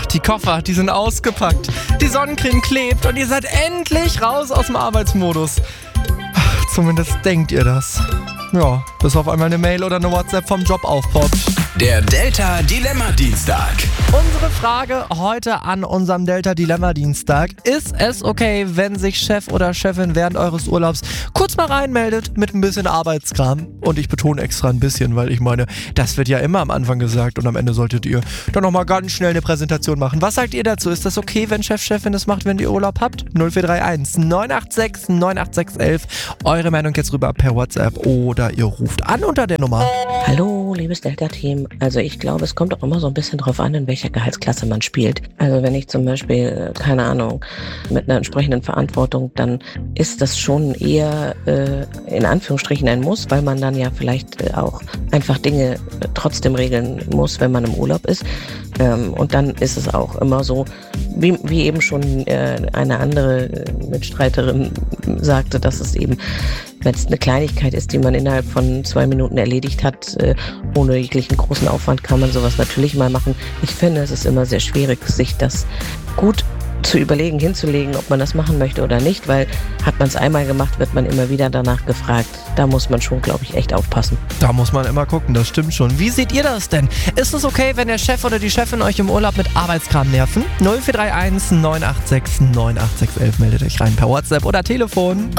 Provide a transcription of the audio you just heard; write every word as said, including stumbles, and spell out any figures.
Die Koffer, die sind ausgepackt. Die Sonnencreme klebt und ihr seid endlich raus aus dem Arbeitsmodus. Zumindest denkt ihr das. Ja, bis auf einmal eine Mail oder eine WhatsApp vom Job aufpoppt. Der Delta Dilemma Dienstag. Unsere Frage heute an unserem Delta Dilemma Dienstag: Ist es okay, wenn sich Chef oder Chefin während eures Urlaubs kurz mal reinmeldet mit ein bisschen Arbeitskram? Und ich betone extra ein bisschen, weil ich meine, das wird ja immer am Anfang gesagt und am Ende solltet ihr dann nochmal ganz schnell eine Präsentation machen. Was sagt ihr dazu? Ist das okay, wenn Chef, Chefin das macht, wenn ihr Urlaub habt? null vier drei eins neun acht sechs neun acht sechs eins eins. Eure Meinung jetzt rüber per WhatsApp oder ihr ruft an unter der Nummer. Hallo, liebes Delta-Team. Also ich glaube, es kommt auch immer so ein bisschen drauf an, in welcher Gehaltsklasse man spielt. Also wenn ich zum Beispiel, keine Ahnung, mit einer entsprechenden Verantwortung, dann ist das schon eher äh, in Anführungsstrichen ein Muss, weil man dann ja vielleicht äh, auch einfach Dinge äh, trotzdem regeln muss, wenn man im Urlaub ist. Ähm, und dann ist es auch immer so, wie, wie eben schon äh, eine andere äh, Mitstreiterin sagte, dass es eben, wenn es eine Kleinigkeit ist, die man innerhalb von zwei Minuten erledigt hat, äh, ohne jeglichen großen Aufwand, kann man sowas natürlich mal machen. Ich finde, es ist immer sehr schwierig, sich das gut zu überlegen, hinzulegen, ob man das machen möchte oder nicht, weil hat man es einmal gemacht, wird man immer wieder danach gefragt. Da muss man schon, glaube ich, echt aufpassen. Da muss man immer gucken, das stimmt schon. Wie seht ihr das denn? Ist es okay, wenn der Chef oder die Chefin euch im Urlaub mit Arbeitskram nerven? null vier drei eins neun acht sechs neun acht sechs eins eins. Meldet euch rein per WhatsApp oder Telefon.